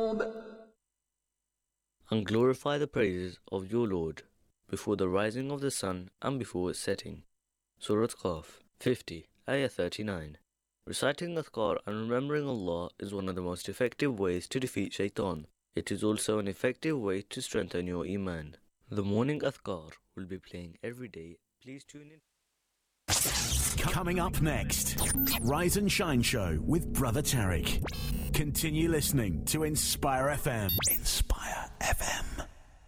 And glorify the praises of your Lord before the rising of the sun and before its setting. Surah Qaf 50, Ayah 39. Reciting Adhkar and remembering Allah is one of the most effective ways to defeat Shaitan. It is also an effective way to strengthen your Iman. The morning Adhkar will be playing every day. Please tune in. Coming up next, Rise and Shine Show with Brother Tariq. Continue listening to Inspire FM. Inspire FM.